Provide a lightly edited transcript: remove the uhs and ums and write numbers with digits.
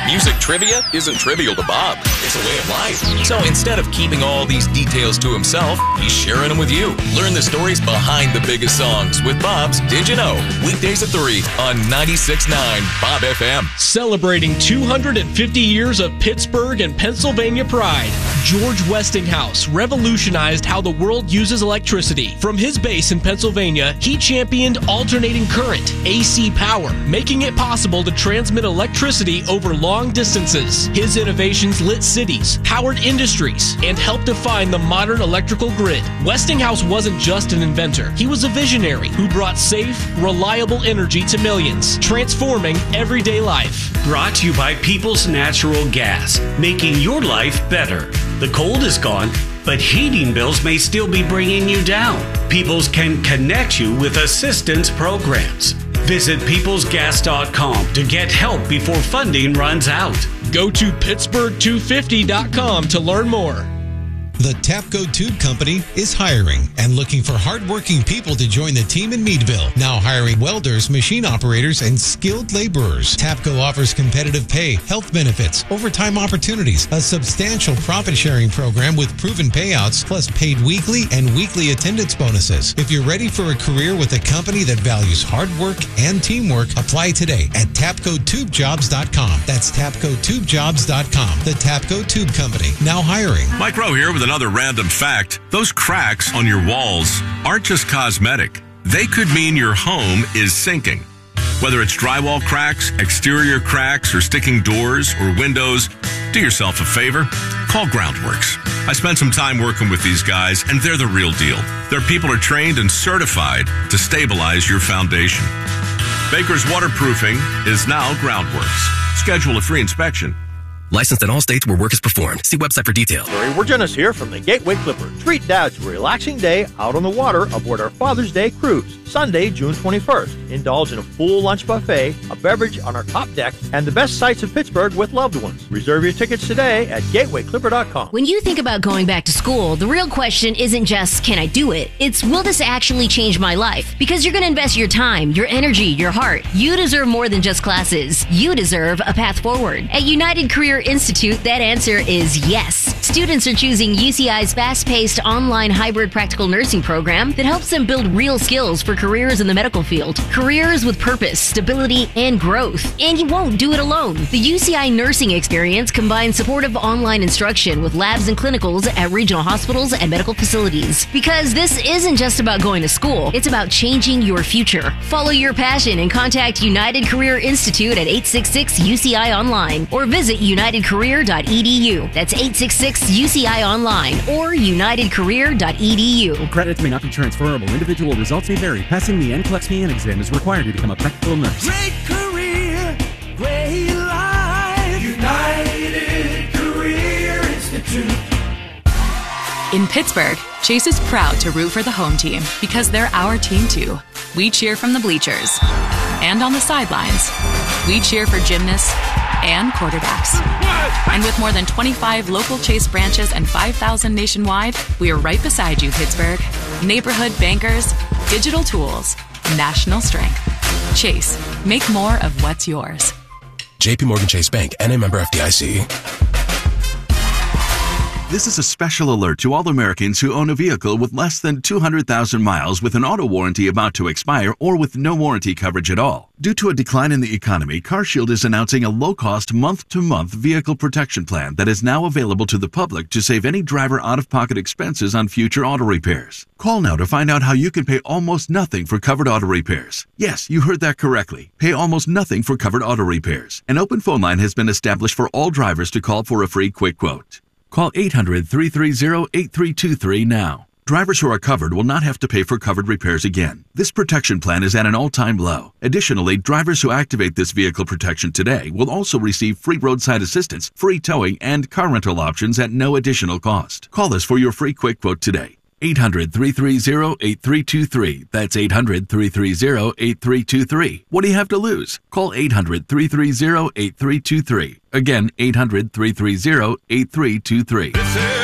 Music trivia isn't trivial to Bob. It's a way of life. So instead of keeping all these details to himself, he's sharing them with you. Learn the stories behind the biggest songs with Bob's Did You Know? Weekdays at 3 on 96.9 Bob FM. Celebrating 250 years of Pittsburgh and Pennsylvania pride, George Westinghouse revolutionized how the world uses electricity. From his base in Pennsylvania, he championed alternating current, AC power, making it possible to transmit electricity over long distances. His innovations lit cities, powered industries, and helped define the modern electrical grid. Westinghouse wasn't just an inventor. He was a visionary who brought safe, reliable energy to millions, transforming everyday life. Brought to you by People's Natural Gas, making your life better. The cold is gone, but heating bills may still be bringing you down. Peoples can connect you with assistance programs. Visit peoplesgas.com to get help before funding runs out. Go to Pittsburgh250.com to learn more. The Tapco Tube Company is hiring and looking for hardworking people to join the team in Meadville. Now hiring welders, machine operators, and skilled laborers. Tapco offers competitive pay, health benefits, overtime opportunities, a substantial profit-sharing program with proven payouts, plus paid weekly and weekly attendance bonuses. If you're ready for a career with a company that values hard work and teamwork, apply today at TapcoTubeJobs.com. That's TapcoTubeJobs.com. The Tapco Tube Company, now hiring. Mike Rowe here with another random fact. Those cracks on your walls aren't just cosmetic. They could mean your home is sinking. Whether it's drywall cracks, exterior cracks, or sticking doors or windows, do yourself a favor. Call Groundworks. I spent some time working with these guys, and they're the real deal. Their people are trained and certified to stabilize your foundation. Baker's Waterproofing is now Groundworks. Schedule a free inspection. Licensed in all states where work is performed. See website for details. We're Dennis here from the Gateway Clipper. Treat Dad to a relaxing day out on the water aboard our Father's Day cruise, Sunday, June 21st. Indulge in a full lunch buffet, a beverage on our top deck, and the best sights of Pittsburgh with loved ones. Reserve your tickets today at gatewayclipper.com. When you think about going back to school, the real question isn't just, can I do it? It's, will this actually change my life? Because you're going to invest your time, your energy, your heart. You deserve more than just classes. You deserve a path forward. At United Career Institute, that answer is yes. Students are choosing UCI's fast-paced online hybrid practical nursing program that helps them build real skills for careers in the medical field. Careers with purpose, stability, and growth. And you won't do it alone. The UCI nursing experience combines supportive online instruction with labs and clinicals at regional hospitals and medical facilities. Because this isn't just about going to school, it's about changing your future. Follow your passion and contact United Career Institute at 866-UCI Online or visit unitedcareer.edu. That's 866-UCI Online or unitedcareer.edu. Credits may not be transferable. Individual results may vary. Passing the NCLEX scan exam is required to become a practical nurse. Great career, great life. United Career Institute. In Pittsburgh, Chase is proud to root for the home team because they're our team too. We cheer from the bleachers and on the sidelines. We cheer for gymnasts and quarterbacks. And with more than 25 local Chase branches and 5,000 nationwide, we are right beside you, Pittsburgh. Neighborhood bankers, digital tools, national strength. Chase, make more of what's yours. JP Morgan Chase Bank, N.A. member FDIC. This is a special alert to all Americans who own a vehicle with less than 200,000 miles with an auto warranty about to expire or with no warranty coverage at all. Due to a decline in the economy, CarShield is announcing a low-cost month-to-month vehicle protection plan that is now available to the public to save any driver out-of-pocket expenses on future auto repairs. Call now to find out how you can pay almost nothing for covered auto repairs. Yes, you heard that correctly. Pay almost nothing for covered auto repairs. An open phone line has been established for all drivers to call for a free quick quote. Call 800-330-8323 now. Drivers who are covered will not have to pay for covered repairs again. This protection plan is at an all-time low. Additionally, drivers who activate this vehicle protection today will also receive free roadside assistance, free towing, and car rental options at no additional cost. Call us for your free quick quote today. 800-330-8323. That's 800-330-8323. What do you have to lose? Call 800-330-8323. Again, 800-330-8323.